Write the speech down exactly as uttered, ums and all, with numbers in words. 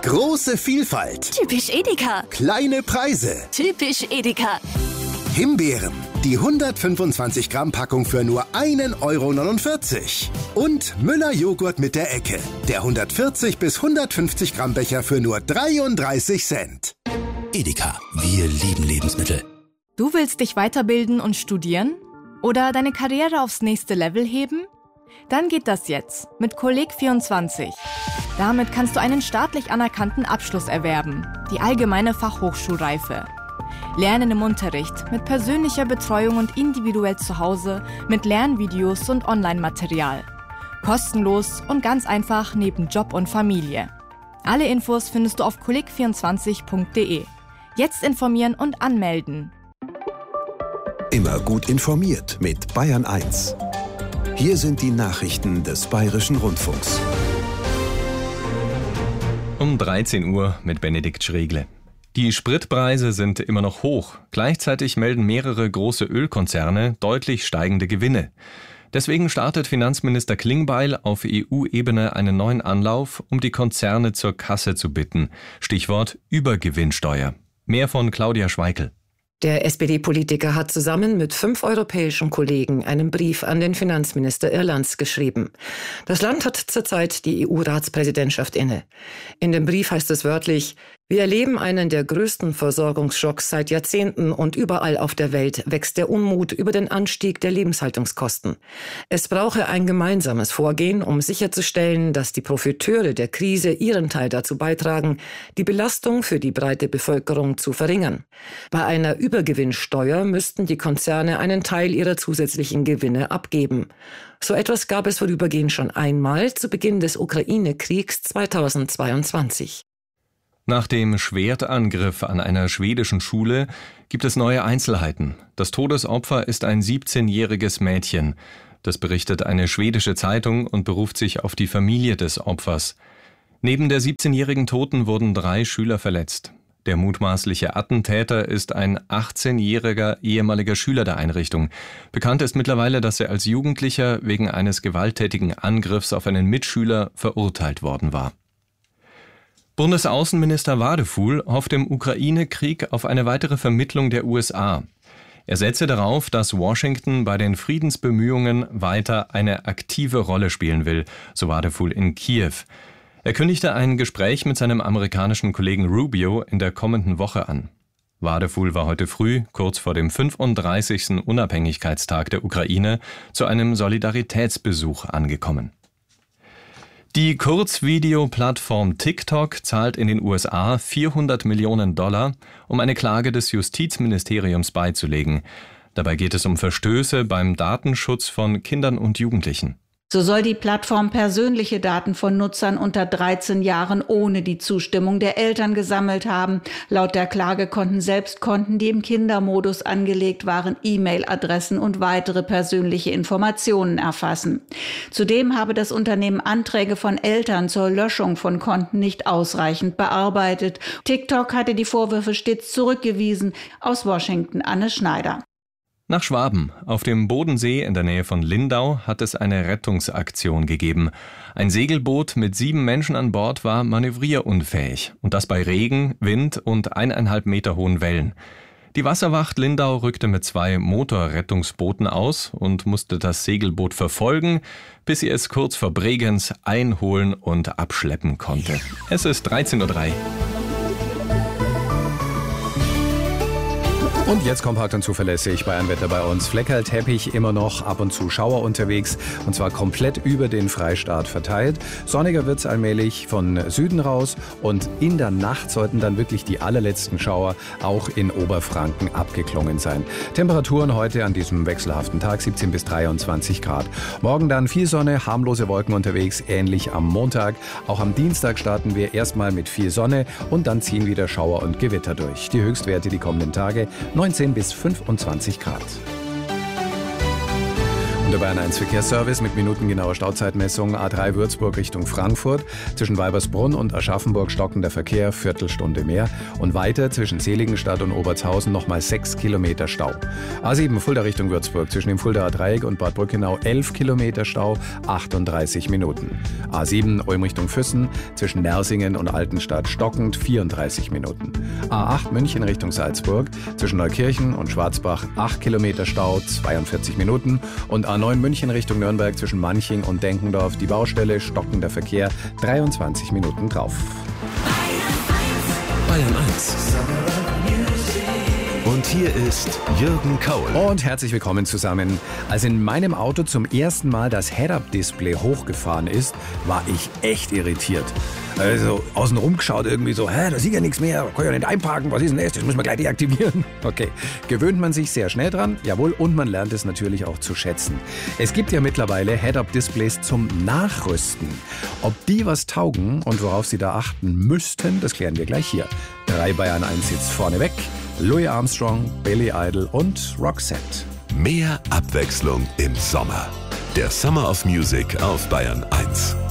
Große Vielfalt. Typisch Edeka. Kleine Preise. Typisch Edeka. Himbeeren. Die hundertfünfundzwanzig Gramm Packung für nur ein Euro neunundvierzig. Und Müller Joghurt mit der Ecke. Der hundertvierzig bis hundertfünfzig Gramm Becher für nur dreiunddreißig Cent. Edeka, wir lieben Lebensmittel. Du willst dich weiterbilden und studieren? Oder deine Karriere aufs nächste Level heben? Dann geht das jetzt mit Kolleg vierundzwanzig. Damit kannst du einen staatlich anerkannten Abschluss erwerben, die allgemeine Fachhochschulreife. Lernen im Unterricht, mit persönlicher Betreuung und individuell zu Hause, mit Lernvideos und Online-Material. Kostenlos und ganz einfach neben Job und Familie. Alle Infos findest du auf kolleg vierundzwanzig punkt de. Jetzt informieren und anmelden. Immer gut informiert mit Bayern eins. Hier sind die Nachrichten des Bayerischen Rundfunks. Um dreizehn Uhr mit Benedikt Schregle. Die Spritpreise sind immer noch hoch. Gleichzeitig melden mehrere große Ölkonzerne deutlich steigende Gewinne. Deswegen startet Finanzminister Klingbeil auf E U-Ebene einen neuen Anlauf, um die Konzerne zur Kasse zu bitten. Stichwort Übergewinnsteuer. Mehr von Claudia Schweikel. Der S P D-Politiker hat zusammen mit fünf europäischen Kollegen einen Brief an den Finanzminister Irlands geschrieben. Das Land hat zurzeit die E U-Ratspräsidentschaft inne. In dem Brief heißt es wörtlich: Wir erleben einen der größten Versorgungsschocks seit Jahrzehnten und überall auf der Welt wächst der Unmut über den Anstieg der Lebenshaltungskosten. Es brauche ein gemeinsames Vorgehen, um sicherzustellen, dass die Profiteure der Krise ihren Teil dazu beitragen, die Belastung für die breite Bevölkerung zu verringern. Bei einer Übergewinnsteuer müssten die Konzerne einen Teil ihrer zusätzlichen Gewinne abgeben. So etwas gab es vorübergehend schon einmal zu Beginn des Ukraine-Kriegs zweitausendzweiundzwanzig. Nach dem Schwertangriff an einer schwedischen Schule gibt es neue Einzelheiten. Das Todesopfer ist ein siebzehnjähriges Mädchen. Das berichtet eine schwedische Zeitung und beruft sich auf die Familie des Opfers. Neben der siebzehnjährigen Toten wurden drei Schüler verletzt. Der mutmaßliche Attentäter ist ein achtzehnjähriger ehemaliger Schüler der Einrichtung. Bekannt ist mittlerweile, dass er als Jugendlicher wegen eines gewalttätigen Angriffs auf einen Mitschüler verurteilt worden war. Bundesaußenminister Wadefuhl hofft im Ukraine-Krieg auf eine weitere Vermittlung der U S A. Er setze darauf, dass Washington bei den Friedensbemühungen weiter eine aktive Rolle spielen will, so Wadefuhl in Kiew. Er kündigte ein Gespräch mit seinem amerikanischen Kollegen Rubio in der kommenden Woche an. Wadefuhl war heute früh, kurz vor dem fünfunddreißigsten Unabhängigkeitstag der Ukraine, zu einem Solidaritätsbesuch angekommen. Die Kurzvideoplattform TikTok zahlt in den U S A vierhundert Millionen Dollar, um eine Klage des Justizministeriums beizulegen. Dabei geht es um Verstöße beim Datenschutz von Kindern und Jugendlichen. So soll die Plattform persönliche Daten von Nutzern unter dreizehn Jahren ohne die Zustimmung der Eltern gesammelt haben. Laut der Klage konnten selbst Konten, die im Kindermodus angelegt waren, E-Mail-Adressen und weitere persönliche Informationen erfassen. Zudem habe das Unternehmen Anträge von Eltern zur Löschung von Konten nicht ausreichend bearbeitet. TikTok hatte die Vorwürfe stets zurückgewiesen. Aus Washington Anne Schneider. Nach Schwaben. Auf dem Bodensee in der Nähe von Lindau hat es eine Rettungsaktion gegeben. Ein Segelboot mit sieben Menschen an Bord war manövrierunfähig. Und das bei Regen, Wind und eineinhalb Meter hohen Wellen. Die Wasserwacht Lindau rückte mit zwei Motorrettungsbooten aus und musste das Segelboot verfolgen, bis sie es kurz vor Bregenz einholen und abschleppen konnte. Es ist dreizehn Uhr drei. Und jetzt kompakt und zuverlässig Bayernwetter bei uns. Fleckerl, Teppich, immer noch ab und zu Schauer unterwegs. Und zwar komplett über den Freistaat verteilt. Sonniger wird es allmählich von Süden raus. Und in der Nacht sollten dann wirklich die allerletzten Schauer auch in Oberfranken abgeklungen sein. Temperaturen heute an diesem wechselhaften Tag siebzehn bis dreiundzwanzig Grad. Morgen dann viel Sonne, harmlose Wolken unterwegs, ähnlich am Montag. Auch am Dienstag starten wir erstmal mit viel Sonne und dann ziehen wieder Schauer und Gewitter durch. Die Höchstwerte die kommenden Tage neunzehn bis fünfundzwanzig Grad. Und der Bayern eins Verkehrsservice mit minutengenauer Stauzeitmessung A drei Würzburg Richtung Frankfurt. Zwischen Weibersbrunn und Aschaffenburg stockender Verkehr, Viertelstunde mehr. Und weiter zwischen Seligenstadt und Obertshausen nochmal sechs Kilometer Stau. A sieben Fulda Richtung Würzburg zwischen dem Fuldaer Dreieck und Bad Brückenau elf Kilometer Stau, achtunddreißig Minuten. A sieben Ulm Richtung Füssen zwischen Nersingen und Altenstadt stockend vierunddreißig Minuten. A acht München Richtung Salzburg zwischen Neukirchen und Schwarzbach acht Kilometer Stau, zweiundvierzig Minuten. Und A neun München Richtung Nürnberg zwischen Manching und Denkendorf die Baustelle, stockender Verkehr, dreiundzwanzig Minuten drauf. Bayern eins. Und hier ist Jürgen Kaul. Und herzlich willkommen zusammen. Als in meinem Auto zum ersten Mal das Head-Up-Display hochgefahren ist, war ich echt irritiert. Also außen rum geschaut irgendwie so, hä, da sieht ja nichts mehr, kann ja nicht einparken, was ist denn das? Das müssen wir gleich deaktivieren. Okay, gewöhnt man sich sehr schnell dran, jawohl, und man lernt es natürlich auch zu schätzen. Es gibt ja mittlerweile Head-Up-Displays zum Nachrüsten. Ob die was taugen und worauf Sie da achten müssten, das klären wir gleich hier. Drei Bayern eins sitzt vorneweg, Louis Armstrong, Billy Idol und Roxette. Mehr Abwechslung im Sommer. Der Summer of Music auf Bayern eins.